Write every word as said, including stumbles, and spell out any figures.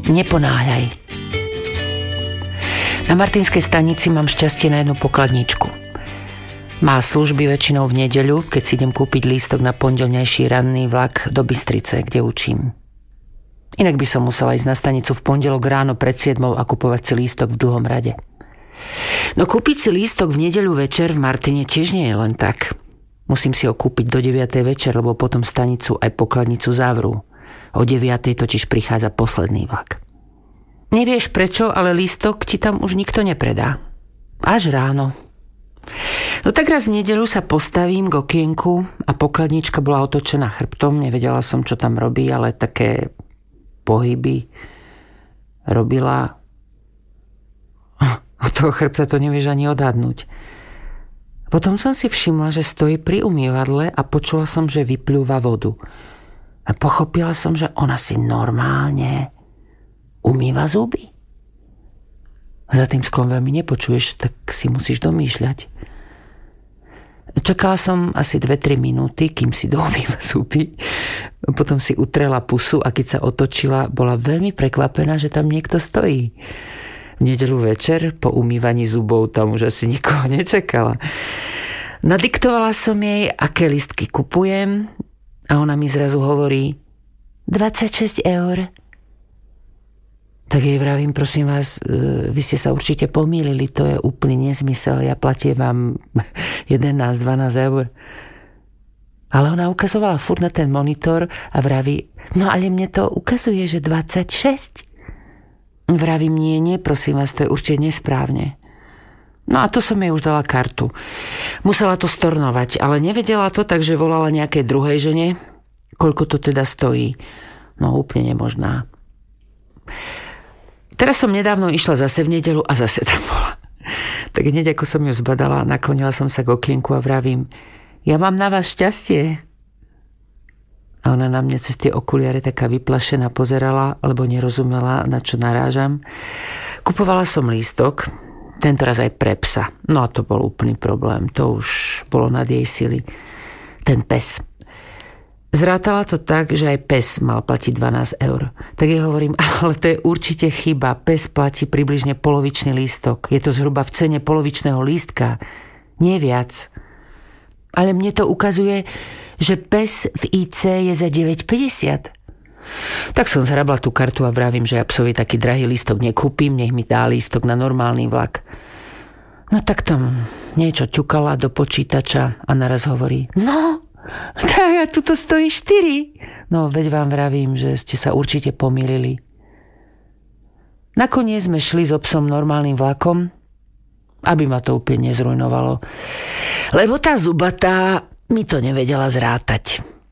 Neponáhľaj. Na Martinskej stanici mám šťastie na jednu pokladničku. Má služby väčšinou v nedeľu, keď si idem kúpiť lístok na pondelňajší ranný vlak do Bystrice, kde učím. Inak by som musela ísť na stanicu v pondelok ráno pred siedmou a kupovať si lístok v dlhom rade. No kúpiť si lístok v nedeľu večer v Martine tiež nie je len tak. Musím si ho kúpiť do deviatej večer, lebo potom stanicu aj pokladnicu zavrú. O deviatej totiž prichádza posledný vlak. Nevieš prečo, ale lístok ti tam už nikto nepredá. Až ráno. No tak raz v nedeľu sa postavím k okienku a pokladnička bola otočená chrbtom. Nevedela som, čo tam robí, ale také pohyby robila. Od toho chrbta to nevieš ani odhadnúť. Potom som si všimla, že stojí pri umývadle a počula som, že vypľúva vodu. A pochopila som, že ona si normálne umýva zuby. Za tým sklom veľmi nepočuješ, tak si musíš domýšľať. Čakala som asi dve tri minúty, kým si doumýva zuby. Potom si utrela pusu a keď sa otočila, bola veľmi prekvapená, že tam niekto stojí. V nedeľu večer po umývaní zubov tam už asi nikoho nečakala. Nadiktovala som jej, aké listky kupujem a ona mi zrazu hovorí dvadsaťšesť eur. Tak jej vravím, prosím vás, vy ste sa určite pomýlili, to je úplný nezmysel, ja platím vám jedenásť dvanásť eur. Ale ona ukazovala furt na ten monitor a vraví, no ale mne to ukazuje, že dvadsaťšesť. Vravím, nie, nie, prosím vás, to je určite nesprávne. No a to som jej už dala kartu. Musela to stornovať, ale nevedela to, takže volala nejakej druhej žene, koľko to teda stojí. No úplne nemožná. Teraz som nedávno išla zase v nedeľu a zase tam bola. Tak hneď ako som ju zbadala, naklonila som sa k okienku a vravím, ja mám na vás šťastie. A ona na mňa cez tie okuliare taká vyplašená pozerala, alebo nerozumela, na čo narážam. Kupovala som lístok, tentoraz aj pre psa. No a to bol úplný problém, to už bolo nad jej sily. Ten pes. Zrátala to tak, že aj pes mal platiť dvanásť eur. Tak jej hovorím, ale to je určite chyba. Pes platí približne polovičný lístok. Je to zhruba v cene polovičného lístka. Nie viac. Ale mne to ukazuje, že pes v í cé je za deväť päťdesiat. Tak som zhrabla tú kartu a vravím, že ja psovi taký drahý lístok nekúpim, nech mi dá lístok na normálny vlak. No tak tam niečo ťukala do počítača a naraz hovorí, no, tak a tuto stojí štyri. No, veď vám vravím, že ste sa určite pomýlili. Nakoniec sme šli so psom normálnym vlakom, aby ma to úplne nezrujnovalo. Lebo tá zubatá mi to nevedela zrátať.